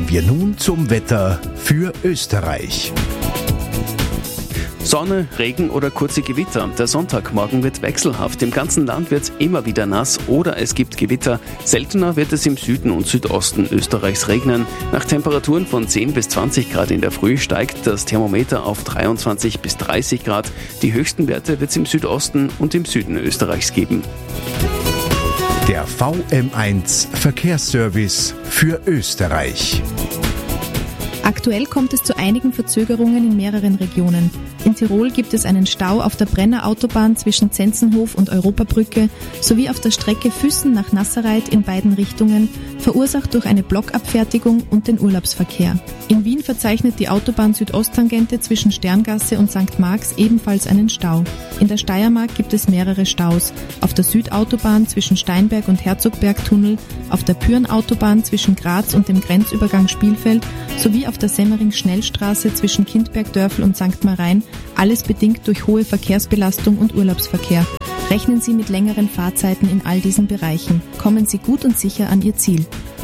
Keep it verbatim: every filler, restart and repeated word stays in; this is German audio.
wir nun zum Wetter für Österreich. Sonne, Regen oder kurze Gewitter. Der Sonntagmorgen wird wechselhaft. Im ganzen Land wird es immer wieder nass oder es gibt Gewitter. Seltener wird es im Süden und Südosten Österreichs regnen. Nach Temperaturen von zehn bis zwanzig Grad in der Früh steigt das Thermometer auf dreiundzwanzig bis dreißig Grad. Die höchsten Werte wird es im Südosten und im Süden Österreichs geben. Der V M eins Verkehrsservice für Österreich. Aktuell kommt es zu einigen Verzögerungen in mehreren Regionen. In Tirol gibt es einen Stau auf der Brenner Autobahn zwischen Zenzenhof und Europabrücke sowie auf der Strecke Füssen nach Nasserreit in beiden Richtungen, verursacht durch eine Blockabfertigung und den Urlaubsverkehr. In Wien verzeichnet die Autobahn Südosttangente zwischen Sterngasse und Sankt Marx ebenfalls einen Stau. In der Steiermark gibt es mehrere Staus. Auf der Südautobahn zwischen Steinberg und Herzogbergtunnel, auf der Pyrenautobahn zwischen Graz und dem Grenzübergang Spielfeld sowie auf der Semmering-Schnellstraße zwischen Kindbergdörfl und Sankt Marein, alles bedingt durch hohe Verkehrsbelastung und Urlaubsverkehr. Rechnen Sie mit längeren Fahrzeiten in all diesen Bereichen. Kommen Sie gut und sicher an Ihr Ziel.